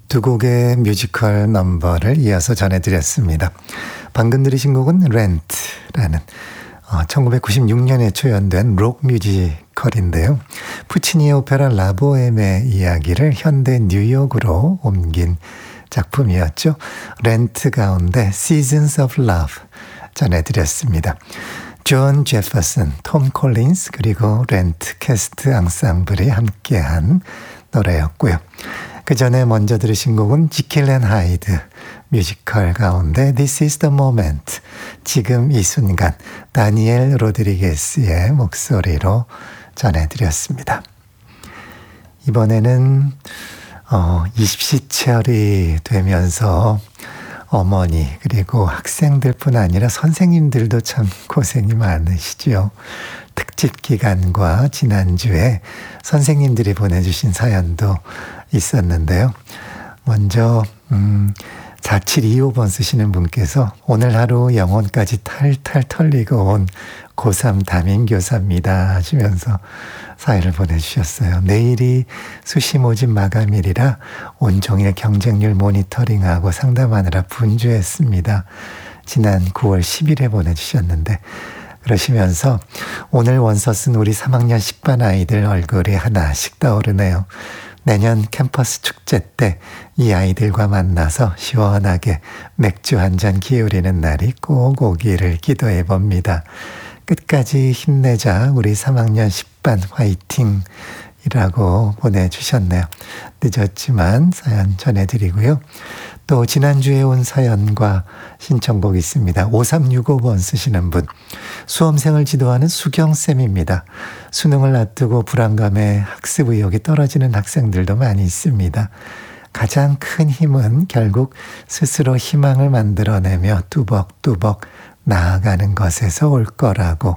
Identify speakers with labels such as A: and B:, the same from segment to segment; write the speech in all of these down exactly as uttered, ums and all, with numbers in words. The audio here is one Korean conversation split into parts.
A: 두 곡의 뮤지컬 넘버를 이어서 전해드렸습니다. 방금 들으신 곡은 렌트라는 어, 천구백구십육 년에 초연된 록 뮤지컬인데요. 푸치니의 오페라 라보엠의 이야기를 현대 뉴욕으로 옮긴 작품이었죠. 렌트 가운데 Seasons of Love 전해드렸습니다. 존 제퍼슨, 톰 콜린스 그리고 렌트 캐스트 앙상블이 함께한 노래였고요. 그 전에 먼저 들으신 곡은 지킬 앤 하이드 뮤지컬 가운데 This is the moment, 지금 이 순간, 다니엘 로드리게스의 목소리로 전해드렸습니다. 이번에는 어, 입시철이 되면서 어머니 그리고 학생들뿐 아니라 선생님들도 참 고생이 많으시죠. 특집 기간과 지난주에 선생님들이 보내주신 사연도 있었는데요. 먼저 음, 사칠이오 번 쓰시는 분께서 오늘 하루 영혼까지 탈탈 털리고 온 고삼 담임교사입니다 하시면서 사연을 보내주셨어요. 내일이 수시 모집 마감일이라 온종일 경쟁률 모니터링하고 상담하느라 분주했습니다. 지난 구월 십일에 보내주셨는데 그러시면서 오늘 원서 쓴 우리 삼 학년 십 반 아이들 얼굴이 하나씩 떠오르네요. 내년 캠퍼스 축제 때 이 아이들과 만나서 시원하게 맥주 한 잔 기울이는 날이 꼭 오기를 기도해 봅니다. 끝까지 힘내자 우리 삼 학년 십 반 화이팅 이라고 보내주셨네요. 늦었지만 사연 전해드리고요. 또 지난주에 온 사연과 신청곡 있습니다. 오삼육오 번 쓰시는 분. 수험생을 지도하는 수경쌤입니다. 수능을 앞두고 불안감에 학습 의욕이 떨어지는 학생들도 많이 있습니다. 가장 큰 힘은 결국 스스로 희망을 만들어내며 뚜벅뚜벅 나아가는 것에서 올 거라고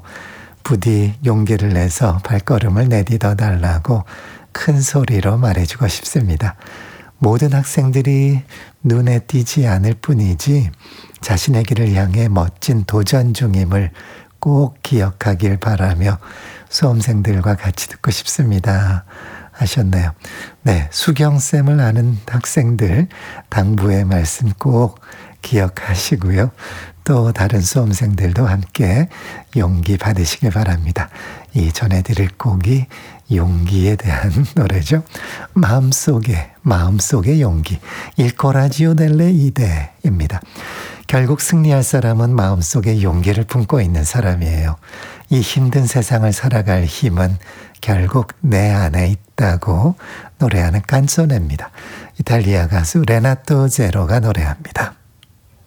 A: 부디 용기를 내서 발걸음을 내딛어 달라고 큰 소리로 말해주고 싶습니다. 모든 학생들이 눈에 띄지 않을 뿐이지 자신의 길을 향해 멋진 도전 중임을 꼭 기억하길 바라며 수험생들과 같이 듣고 싶습니다 하셨네요. 네, 수경쌤을 아는 학생들 당부의 말씀 꼭 기억하시고요. 또 다른 수험생들도 함께 용기 받으시길 바랍니다. 이 전해드릴 곡이 용기에 대한 노래죠. 마음속에 마음속의 용기, Il coraggio delle ide입니다. 결국 승리할 사람은 마음속에 용기를 품고 있는 사람이에요. 이 힘든 세상을 살아갈 힘은 결국 내 안에 있다고 노래하는 깐소네입니다. 이탈리아 가수 레나토 제로가 노래합니다.